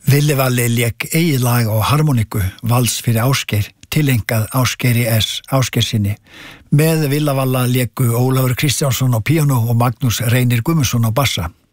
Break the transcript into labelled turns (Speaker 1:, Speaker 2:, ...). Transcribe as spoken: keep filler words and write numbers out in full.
Speaker 1: Villi Valli lék eigið lag og harmoniku Vals fyrir Ásgeir, tilengað Ásgeiri S. Ásgeirsinni. Með Villa Valla léku Ólafur Kristjánsson á píanó og Magnús Reynir Guðmundsson á bassa.